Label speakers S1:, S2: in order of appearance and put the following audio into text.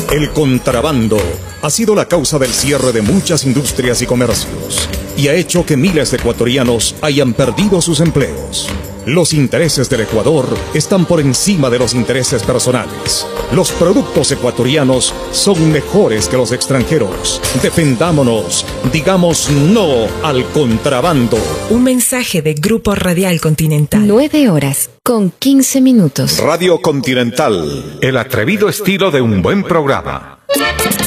S1: El contrabando ha sido la causa del cierre de muchas industrias y comercios y ha hecho que miles de ecuatorianos hayan perdido sus empleos. Los intereses del Ecuador están por encima de los intereses personales. Los productos ecuatorianos son mejores que los extranjeros. Defendámonos, digamos no al contrabando.
S2: Un mensaje de Grupo Radial Continental.
S3: 9:15.
S4: Radio Continental.
S5: El atrevido estilo de un buen programa.